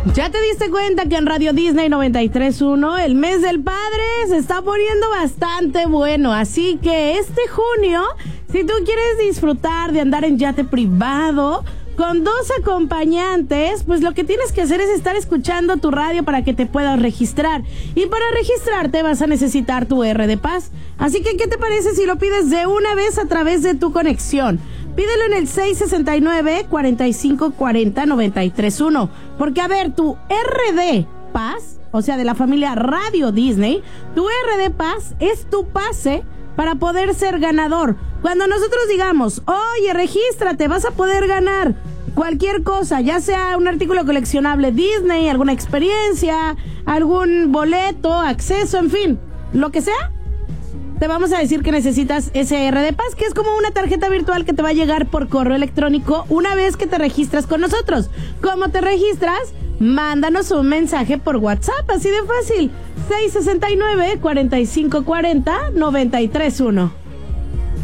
¿Ya te diste cuenta que en Radio Disney 93.1 el mes del padre se está poniendo bastante bueno? Así que este junio, si tú quieres disfrutar de andar en yate privado con 2 acompañantes, pues lo que tienes que hacer es estar escuchando tu radio para que te puedas registrar. Y para registrarte vas a necesitar tu RD Paz. Así que, ¿qué te parece si lo pides de una vez a través de tu conexión? Pídelo en el 669-4540-931. Porque, a ver, tu RD Paz, o sea, de la familia Radio Disney, tu RD Paz es tu pase para poder ser ganador. Cuando nosotros digamos, oye, regístrate, vas a poder ganar cualquier cosa, ya sea un artículo coleccionable Disney, alguna experiencia, algún boleto, acceso, en fin, lo que sea, te vamos a decir que necesitas ese RD Paz, que es como una tarjeta virtual que te va a llegar por correo electrónico una vez que te registras con nosotros. ¿Cómo te registras? Mándanos un mensaje por WhatsApp, así de fácil. 669-4540-931.